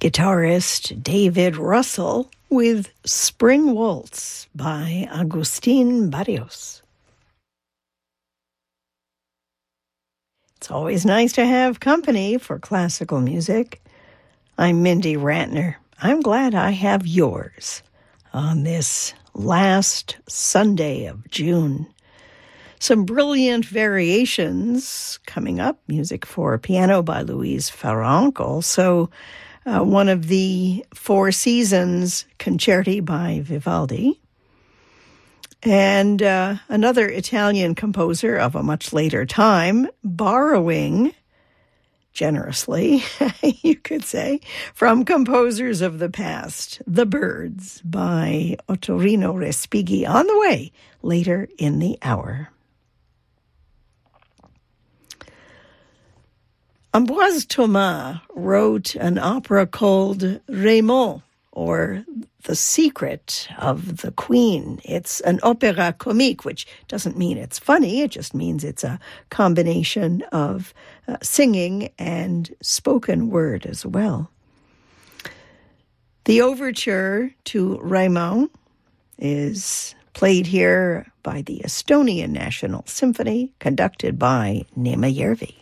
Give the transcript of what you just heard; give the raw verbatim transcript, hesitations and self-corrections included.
guitarist David Russell with Spring Waltz by Agustin Barrios. It's always nice to have company for classical music. I'm Mindy Ratner. I'm glad I have yours on this last Sunday of June. Some brilliant variations coming up. Music for piano by Louise Farrenc. Also, uh, one of the Four Seasons concerti by Vivaldi. And uh, another Italian composer of a much later time, borrowing generously, you could say, from composers of the past, The Birds by Ottorino Respighi, on the way later in the hour. Ambroise Thomas wrote an opera called Raymond, or The Secret of the Queen. It's an opéra comique, which doesn't mean it's funny. It just means it's a combination of uh, singing and spoken word as well. The overture to Raymond is played here by the Estonian National Symphony, conducted by Neeme Järvi.